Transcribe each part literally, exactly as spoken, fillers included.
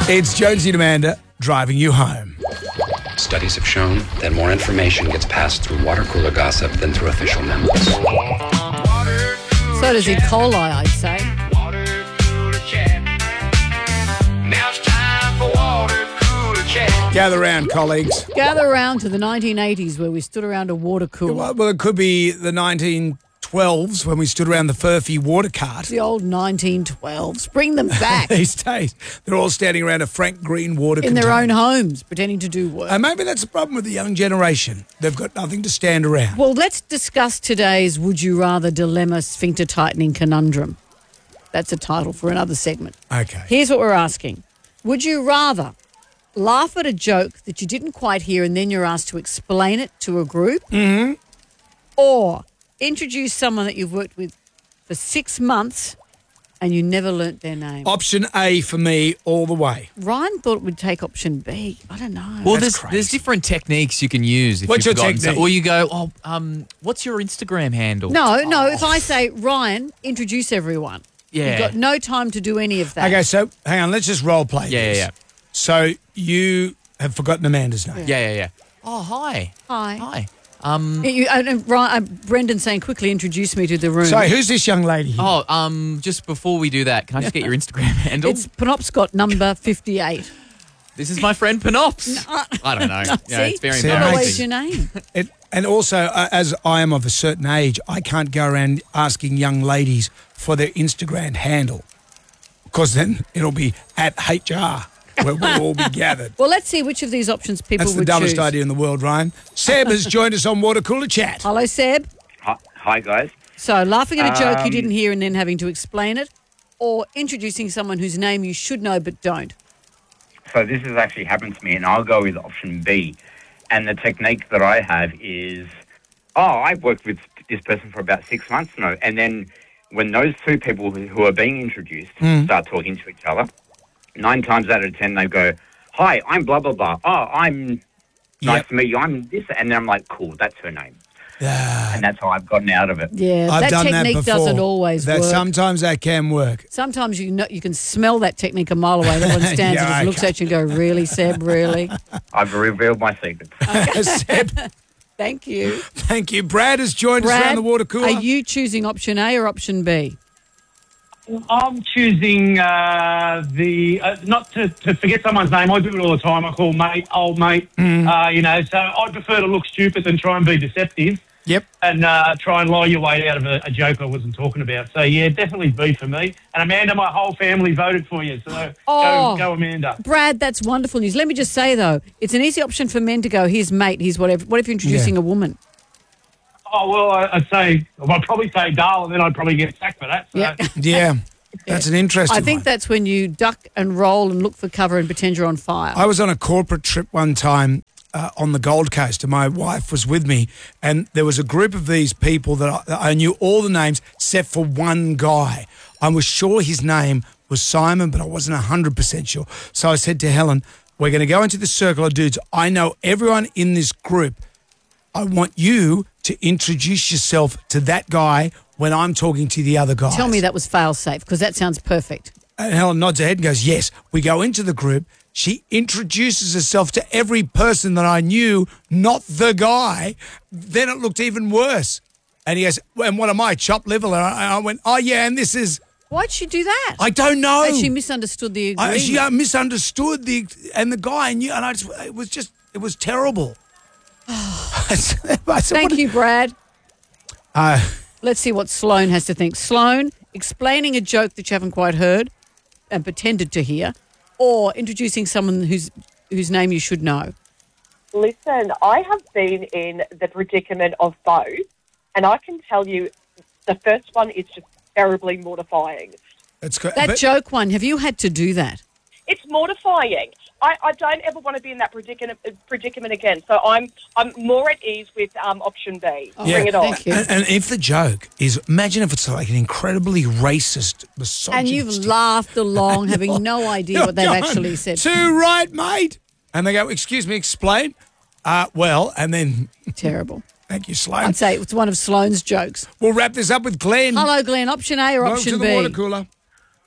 It's Jonesy and Amanda driving you home. Studies have shown that more information gets passed through water cooler gossip than through official memos. So does E. coli, I'd say. Gather round, colleagues. Gather around to the nineteen eighties where we stood around a water cooler. Well, well, it could be the nineteen twelves when we stood around the Furphy water cart. The old nineteen twelves. Bring them back. These days, they're all standing around a Frank Green water in container. their own homes, pretending to do work. And maybe that's the problem with the young generation. They've got nothing to stand around. Well, let's discuss today's Would You Rather Dilemma Sphincter Tightening Conundrum. That's a title for another segment. Okay. Here's what we're asking. Would you rather laugh at a joke that you didn't quite hear and then you're asked to explain it to a group? Mm-hmm. Or introduce someone that you've worked with for six months and you never learnt their name? Option A for me all the way. Ryan thought it would take option B. I don't know. Well, That's there's crazy. there's different techniques you can use. If What's you've your forgotten technique? some- Or you go, oh, um, what's your Instagram handle? No, no. If I say, Ryan, introduce everyone. Yeah. You've got no time to do any of that. Okay, so hang on. Let's just role play Yeah, this. yeah, yeah. So you have forgotten Amanda's name. Yeah, yeah, yeah. Oh, hi. Hi. Hi. Um, You, and, and Ryan, uh, Brendan saying, quickly introduce me to the room. Sorry, who's this young lady? oh, um, just before we do that, can I just get your Instagram handle? It's Penobscot number fifty-eight. This is my friend Penops. I don't know. No, yeah, see? it's very See, Not always embarrassing. your name. It, and also, uh, as I am of a certain age, I can't go around asking young ladies for their Instagram handle because then it'll be at H R where we'll all be gathered. Well, let's see which of these options people That's the would dumbest choose. idea in the world, Ryan. Seb has joined us on Water Cooler Chat. Hello, Seb. Hi, hi guys. So, laughing at a joke you Um, didn't hear and then having to explain it, or introducing someone whose name you should know but don't. So this has actually happened to me, and I'll go with option B. And the technique that I have is, oh, I've worked with this person for about six months now, and then when those two people who who are being introduced start talking to each other, nine times out of ten they go, hi, I'm blah, blah, blah. Oh, I'm nice Yep. to meet you. I'm this. And then I'm like, cool, that's her name. Ah, And that's how I've gotten out of it. Yeah, I've that done that technique before. doesn't always that work. Sometimes that can work. Sometimes you know, you can smell that technique a mile away. That one stands Yeah, and just looks okay. at you and go, really, Seb, really? I've revealed my secrets. Seb, Thank you. thank you. Brad has joined us around Brad, the water cooler. are you choosing option A or option B? I'm choosing uh, the uh, not to, to forget someone's name. I do it all the time. I call mate, old mate. Uh, you know, so I prefer to look stupid than try and be deceptive Yep. and uh, try and lie your way out of a, a joke I wasn't talking about. So yeah, definitely B for me. And Amanda, my whole family voted for you. So Oh. go, go Amanda. Brad, that's wonderful news. Let me just say, though, it's an easy option for men to go, here's mate, here's whatever. What if you're introducing Yeah. a woman? Oh well, I, I'd say well, I'd probably say Darl, and then I'd probably get sacked for that. So. Yeah. Yeah. That's an interesting I think one. that's when you duck and roll and look for cover and pretend you're on fire. I was on a corporate trip one time uh, on the Gold Coast, and my wife was with me, and there was a group of these people that I, I knew all the names except for one guy. I was sure his name was Simon, but I wasn't one hundred percent sure. So I said to Helen, we're going to go into the circle of dudes. I know everyone in this group. I want you to introduce yourself to that guy when I'm talking to the other guys. Tell me that was fail-safe, because that sounds perfect. And Helen nods her head and goes, yes. We go into the group. She introduces herself to every person that I knew, not the guy. Then it looked even worse. And he goes, and what am I, chopped liver? And I, I went, oh, yeah, and this is, Why'd she do that? I don't know. And she misunderstood the agreement. I, she uh, misunderstood the, and the guy knew, and I just, it was just, it was terrible. I said, Thank what- you, Brad. Uh, Let's see what Sloane has to think. Sloane, explaining a joke that you haven't quite heard and pretended to hear, or introducing someone whose whose name you should know. Listen, I have been in the predicament of both, and I can tell you the first one is just terribly mortifying. it's good. That but- joke one, have you had to do that? It's mortifying. I, I don't ever want to be in that predicament predicament again. So I'm I'm more at ease with um, option B. Oh, Bring it on. thank you. And, and if the joke is, imagine if it's like an incredibly racist, misogynistic. And you've laughed along, having no idea what they've You're actually going, said. Too right, mate. And they go, excuse me, explain. Uh, well, and then, Terrible. thank you, Sloan. I'd say it's one of Sloane's jokes. We'll wrap this up with Glenn. Hello, Glenn. Option A or Welcome option to the B? water cooler.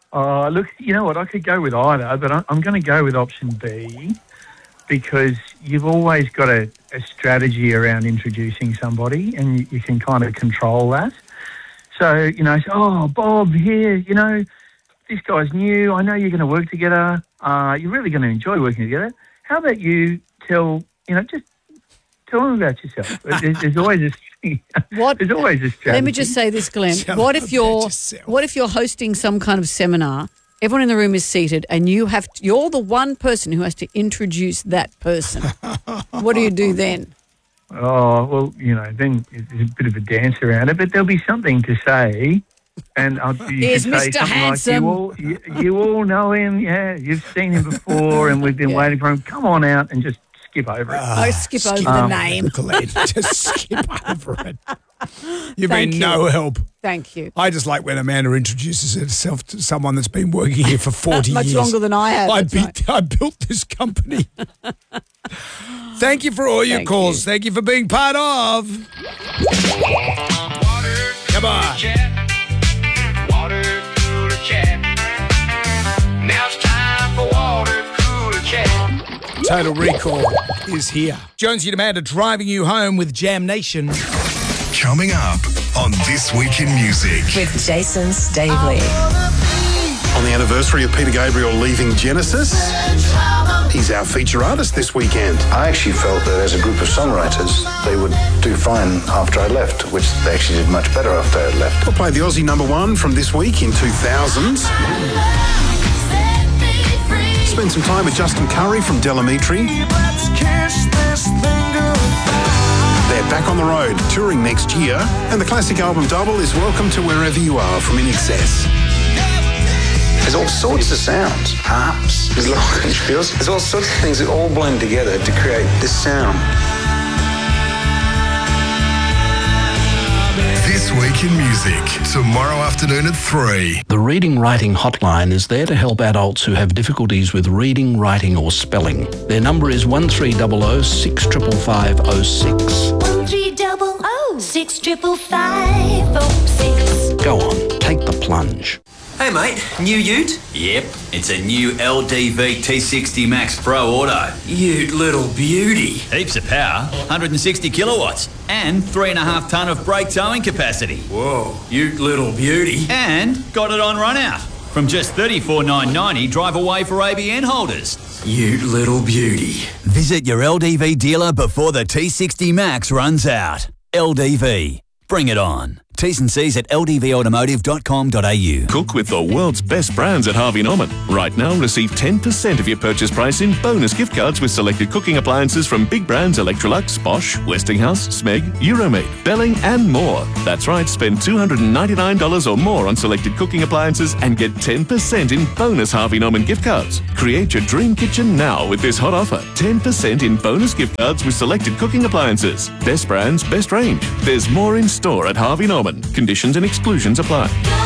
Uh, look, you know what? I could go with either, but I'm, I'm going to go with option B because you've always got a, a strategy around introducing somebody and you, you can kind of control that. So, you know, oh, Bob, here, you know, this guy's new. I know you're going to work together. Uh, you're really going to enjoy working together. How about you tell, you know, just tell them about yourself. There's, there's always this What? There's always a strategy. Let me just say this, Glenn. Tell What them if you're about yourself. what if you're hosting some kind of seminar? Everyone in the room is seated, and you have to, you're the one person who has to introduce that person. What do you do then? Oh, well, you know, then there's a bit of a dance around it, but there'll be something to say. And I'll, you Here's can say Mister something Handsome. like, you all, you, you all know him, yeah, you've seen him before, and we've been Yeah. waiting for him. Come on out and just skip over it. I skip over the Um, name. Glenn, just skip over it. You've Thank been you. no help. Thank you. I just like when Amanda introduces herself to someone that's been working here for forty Much years. longer than I have. I, that's be- right. I built this company. Thank you for all your Thank calls. you. Thank you for being part of. Come on. Water cooler chat. Now it's time for water cooler chat. Total Recall is here. Jonesy and Amanda driving you home with Jam Nation. Coming up on This Week in Music. With Jason Stavely. On the anniversary of Peter Gabriel leaving Genesis, he's our feature artist this weekend. I actually felt that as a group of songwriters, they would do fine after I left, which they actually did much better after I had left. We'll play the Aussie number one from this week in two thousand. Spend some time with Justin Curry from Delamitri. They're back on the road, touring next year, and the classic album double is Welcome to Wherever You Are from In Excess. There's all sorts of sounds, harps, there's local there's all sorts of things that all blend together to create this sound. This Week in Music, tomorrow afternoon at three. The Reading Writing Hotline is there to help adults who have difficulties with reading, writing or spelling. Their number is one three zero zero six five five zero six. One three double O six triple five oh six. Go on, take the plunge. Hey mate, new ute? Yep, it's a new L D V T sixty Max Pro Auto. Ute little beauty. Heaps of power, one hundred sixty kilowatts, and three and a half tonne of brake towing capacity. Whoa, ute little beauty. And got it on run out. From just thirty-four thousand nine hundred ninety, drive away for A B N holders. Ute little beauty. Visit your L D V dealer before the T sixty Max runs out. L D V. Bring it on. T's and C's at l d v automotive dot com dot a u. Cook with the world's best brands at Harvey Norman. Right now, receive ten percent of your purchase price in bonus gift cards with selected cooking appliances from big brands Electrolux, Bosch, Westinghouse, Smeg, Euromade, Belling and more. That's right, spend two hundred ninety-nine dollars or more on selected cooking appliances and get ten percent in bonus Harvey Norman gift cards. Create your dream kitchen now with this hot offer. ten percent in bonus gift cards with selected cooking appliances. Best brands, best range. There's more in store at Harvey Norman. Conditions and exclusions apply.